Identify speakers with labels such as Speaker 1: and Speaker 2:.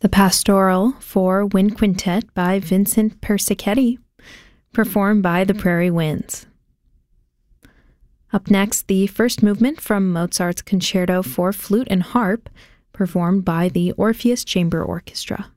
Speaker 1: The Pastoral for Wind Quintet by Vincent Persichetti, performed by the Prairie Winds. Up next, the first movement from Mozart's Concerto for Flute and Harp, performed by the Orpheus Chamber Orchestra.